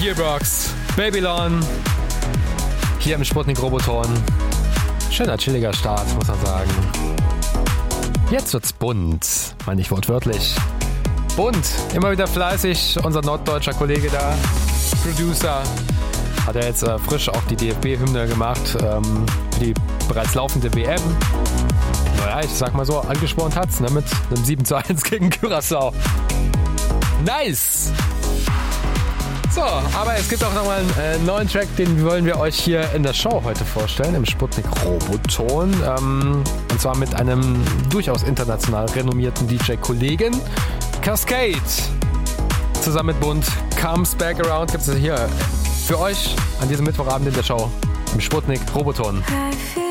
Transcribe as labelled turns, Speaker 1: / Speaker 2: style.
Speaker 1: Gearbox, Babylon, hier im Sputnik Roboton. Schöner, chilliger Start, muss man sagen. Jetzt wird's bunt, meine ich wortwörtlich. Bunt, immer wieder fleißig, unser norddeutscher Kollege da, Producer, hat er jetzt frisch auch die DFB-Hymne gemacht für die bereits laufende WM. Naja, ich sag mal so, angespornt hat's, ne, mit einem 7:1 gegen Curaçao. Nice! So, aber es gibt auch nochmal einen neuen Track, den wollen wir euch hier in der Show heute vorstellen, im Sputnik Roboton. Und zwar mit einem durchaus international renommierten DJ-Kollegen, Cascade. Zusammen mit Bund, Comes Back Around, gibt es hier für euch an diesem Mittwochabend in der Show, im Sputnik Roboton.